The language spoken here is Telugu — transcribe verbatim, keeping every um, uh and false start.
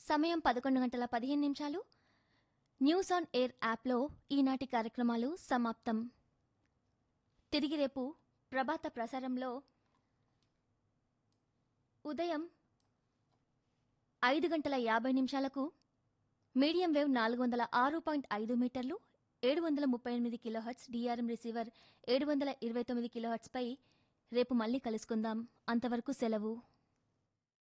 సమయం పదకొండు గంటల పదిహేను నిమిషాలు. న్యూస్ ఆన్ ఎయిర్ యాప్లో ఈనాటి కార్యక్రమాలు సమాప్తం. తిరిగి రేపు ప్రభాత ప్రసారంలో ఉదయం ఐదు గంటల యాభై నిమిషాలకు మీడియం వేవ్ నాలుగు వందల ఆరు పాయింట్ ఐదు మీటర్లు ఏడు వందల ముప్పై ఎనిమిది కిలోహర్ట్జ్ డిఆర్ఎం రిసీవర్ ఏడు వందల ఇరవై తొమ్మిది కిలోహర్ట్జ్పై రేపు మళ్ళీ కలుసుకుందాం. అంతవరకు సెలవు.